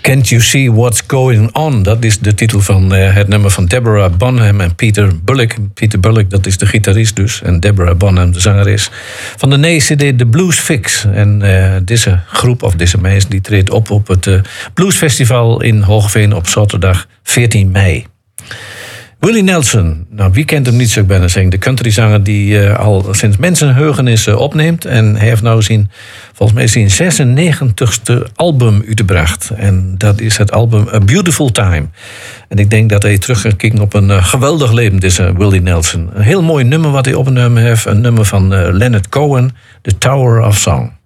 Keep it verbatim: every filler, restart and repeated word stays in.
Can't You See What's Going On? Dat is de titel van uh, het nummer van Deborah Bonham en Peter Bullock. Peter Bullock, dat is de gitarist dus. En Deborah Bonham, de zangeres. Van de nieuwe C D The Blues Fix. En uh, deze groep, of deze meisje, die treedt op op het uh, Bluesfestival in Hoogeveen op zaterdag veertien mei. Willie Nelson, nou wie kent hem niet, zou ik bijna zeggen. De countryzanger die uh, al sinds mensenheugenis uh, opneemt. En hij heeft nou zijn, volgens mij zijn zesennegentigste album uitgebracht. En dat is het album A Beautiful Time. En ik denk dat hij terug gaat kijken op een uh, geweldig leven, deze Willie Nelson. Een heel mooi nummer wat hij opgenomen heeft. Een nummer van uh, Leonard Cohen, The Tower of Song.